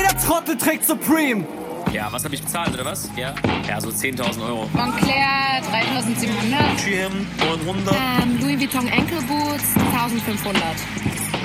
Jeder Trottel trägt Supreme. Ja, was habe ich bezahlt, oder was? Ja, so 10.000 Euro. Moncler 3.700. GM 900. Louis Vuitton Ankle Boots 1.500.